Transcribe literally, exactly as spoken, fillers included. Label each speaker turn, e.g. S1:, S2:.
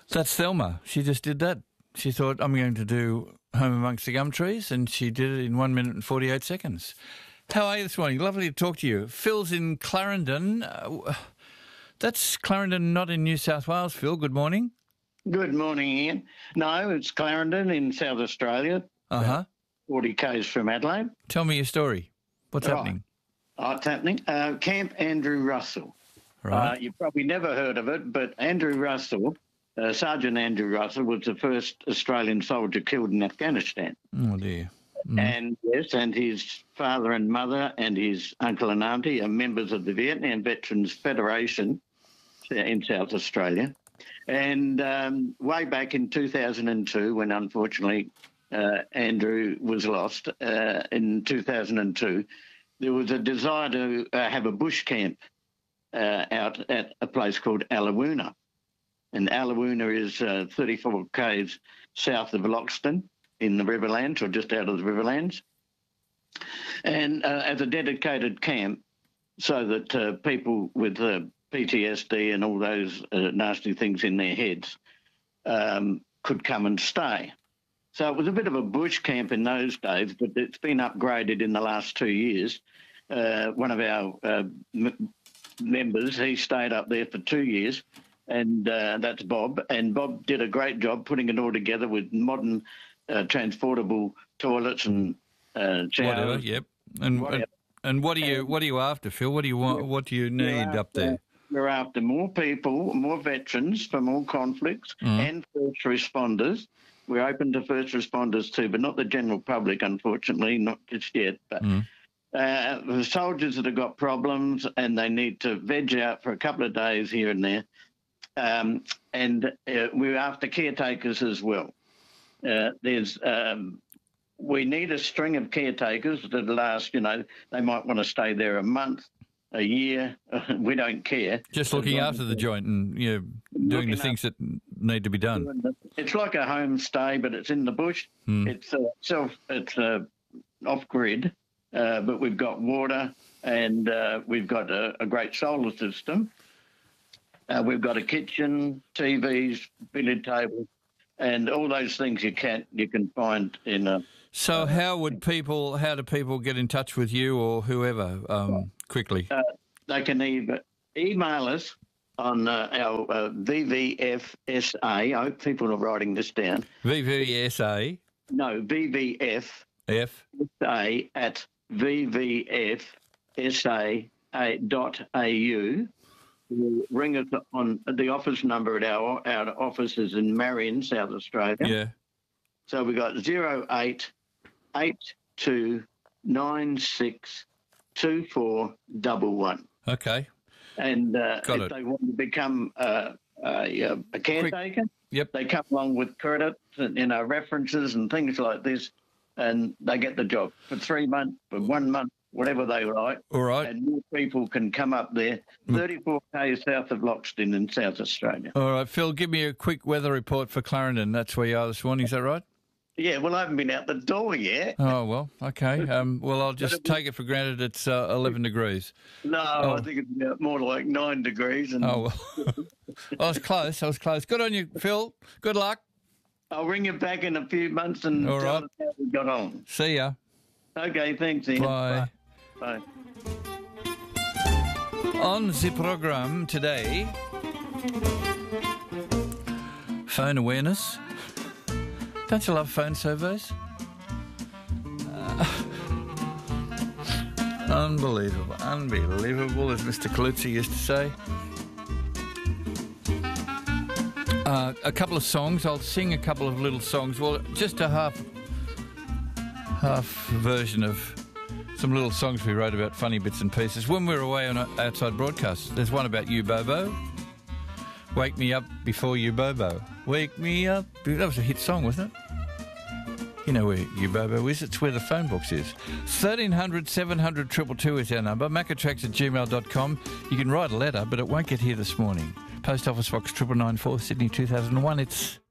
S1: That's Thelma. She just did that. She thought, I'm going to do Home Amongst the Gum Trees, and she did it in one minute and forty-eight seconds. How are you this morning? Lovely to talk to you. Phil's in Clarendon. Uh, that's Clarendon, not in New South Wales. Phil, good morning.
S2: Good morning, Ian. No, it's Clarendon in South Australia.
S1: Uh-huh.
S2: forty kays from Adelaide.
S1: Tell me your story. What's
S2: Right.
S1: happening?
S2: Oh, it's happening. Uh, Camp Andrew Russell.
S1: Right.
S2: Uh, you've probably never heard of it, but Andrew Russell, uh, Sergeant Andrew Russell, was the first Australian soldier killed in Afghanistan.
S1: Oh, dear. Mm.
S2: And yes, and his father and mother and his uncle and auntie are members of the Vietnam Veterans Federation in South Australia. And um, way back in two thousand two, when unfortunately uh, Andrew was lost uh, in two thousand two, there was a desire to uh, have a bush camp uh, out at a place called Allawoona. And Allawoona is uh, thirty-four kays south of Loxton in the Riverlands, or just out of the Riverlands. And uh, as a dedicated camp, so that uh, people with uh, P T S D and all those uh, nasty things in their heads um, could come and stay. So it was a bit of a bush camp in those days, but it's been upgraded in the last two years. Uh, one of our uh, m- members, he stayed up there for two years, and uh, that's Bob. And Bob did a great job putting it all together with modern uh, transportable toilets and uh, showers.
S1: Whatever, yep. And,
S2: Whatever.
S1: and and what are you what are you after, Phil? What do you want? What do you need
S2: We're
S1: up there?
S2: after- We're after more people, more veterans from all conflicts,
S1: Mm.
S2: and first responders. We're open to first responders too, but not the general public, unfortunately, not just yet. But
S1: Mm.
S2: uh, the soldiers that have got problems and they need to veg out for a couple of days here and there. Um, and uh, we're after caretakers as well. Uh, there's um, we need a string of caretakers that last, you know, they might want to stay there a month, a year. We don't care.
S1: Just looking
S2: As long
S1: after
S2: as
S1: the
S2: they're
S1: joint and you know, doing the
S2: looking
S1: things that need to be done.
S2: doing the- It's like a homestay, but it's in the bush.
S1: Hmm.
S2: It's uh, self. It's uh, off grid, uh, but we've got water and uh, we've got a, a great solar system. Uh, we've got a kitchen, T Vs, billiard table, and all those things you can you can find in a.
S1: So how would people? How do people get in touch with you or whoever? Um, quickly.
S2: Uh, they can either email us on uh, our uh, V V F S A. I hope people are writing this down.
S1: V V S A
S2: No, V V F
S1: F.
S2: S A at V V F S A dot A U. Will ring us on the office number at our our office is in Marion, South Australia.
S1: Yeah.
S2: So we got zero eight eight two nine six two four double one.
S1: Okay.
S2: And uh,
S1: Got
S2: if
S1: it.
S2: they want to become uh, a, a caretaker,
S1: Yep.
S2: they come along with credits and, you know, references and things like this, and they get the job for three months, for one month, whatever they like.
S1: All right.
S2: And more people can come up there, thirty-four kays south of Loxton in South Australia.
S1: All right, Phil. Give me a quick weather report for Clarendon. That's where you are this morning. Is that right?
S2: Yeah, well, I haven't been out the door yet.
S1: Oh well. Okay. Um, well, I'll just take it for granted. It's uh, eleven degrees.
S2: No,
S1: Oh.
S2: I think it's about more like nine degrees. And
S1: Oh well. I was close. I was close. Good on you, Phil. Good luck.
S2: I'll ring you back in a few months and
S1: All
S2: tell
S1: right.
S2: us how we got on.
S1: See ya.
S2: Okay, thanks, Ian.
S1: Bye.
S2: Bye.
S1: On the program today, phone awareness. Don't you love phone surveys? Uh, unbelievable, unbelievable, as Mister Colucci used to say. Uh, a couple of songs. I'll sing a couple of little songs. Well, just a half, half version of some little songs we wrote about funny bits and pieces when we were away on outside broadcasts. There's one about you, Bobo. Wake me up before you, Bobo. Wake me up. That was a hit song, wasn't it? You know where you, Bobo is. It's where the phone box is. thirteen hundred, seven hundred, two two two is our number. macatrax at gmail dot com. You can write a letter, but it won't get here this morning. Post Office Box triple nine four, Sydney two thousand one. It's